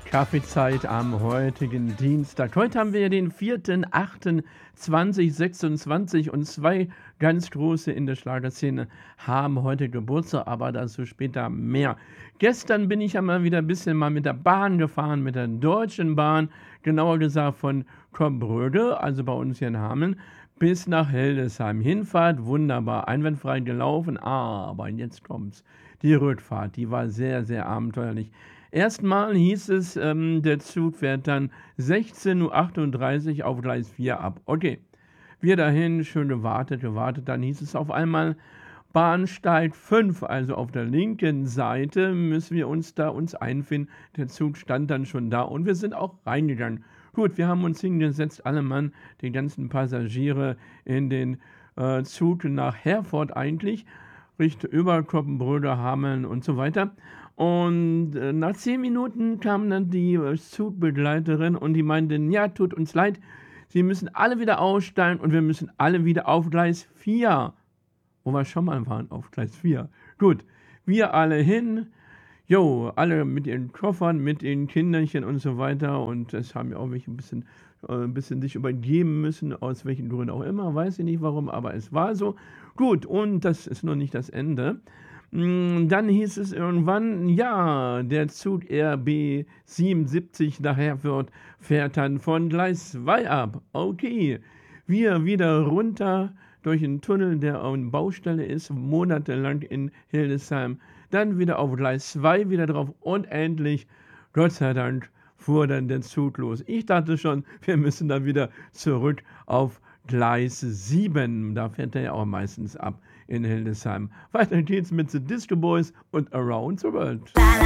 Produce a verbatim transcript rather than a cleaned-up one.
Kaffeezeit am heutigen Dienstag. Heute haben wir den vierten achten zweitausendsechsundzwanzig und zwei ganz große in der Schlagerszene haben heute Geburtstag, aber dazu später mehr. Gestern bin ich ja mal wieder ein bisschen mal mit der Bahn gefahren, mit der Deutschen Bahn, genauer gesagt von Cobbröde, also bei uns hier in Hameln, bis nach Hildesheim. Hinfahrt wunderbar, einwandfrei gelaufen, aber jetzt kommt's. Die Rückfahrt, die war sehr, sehr abenteuerlich. Erstmal hieß es, ähm, der Zug fährt dann sechzehn Uhr achtunddreißig auf Gleis vier ab. Okay, wir dahin, schön gewartet, gewartet. Dann hieß es auf einmal, Bahnsteig fünf, also auf der linken Seite müssen wir uns da uns einfinden. Der Zug stand dann schon da und wir sind auch reingegangen. Gut, wir haben uns hingesetzt, alle Mann, die ganzen Passagiere in den äh, Zug nach Herford eigentlich, Richtung über Coppenbrüder, Hameln und so weiter. Und äh, nach zehn Minuten kam dann die äh, Zugbegleiterin und die meinten, ja, tut uns leid, Sie müssen alle wieder aussteigen und wir müssen alle wieder auf Gleis vier. Wo wir schon mal waren, auf Gleis vier. Gut, wir alle hin, jo, alle mit ihren Koffern, mit ihren Kinderchen und so weiter. Und es haben ja auch welche ein bisschen, äh, ein bisschen sich übergeben müssen, aus welchen Gründen auch immer, weiß ich nicht warum, aber es war so. Gut, und das ist noch nicht das Ende. Mm, Dann hieß es irgendwann, ja, der Zug R B siebenundsiebzig nach Herford fährt dann von Gleis zwei ab. Okay, wir wieder runter durch einen Tunnel, der auf einer Baustelle ist, monatelang in Hildesheim. Dann wieder auf Gleis zwei wieder drauf und endlich, Gott sei Dank, fuhr dann der Zug los. Ich dachte schon, wir müssen dann wieder zurück auf Gleis sieben. Da fährt er ja auch meistens ab in Hildesheim. Weiter geht's mit The Disco Boys und Around the World.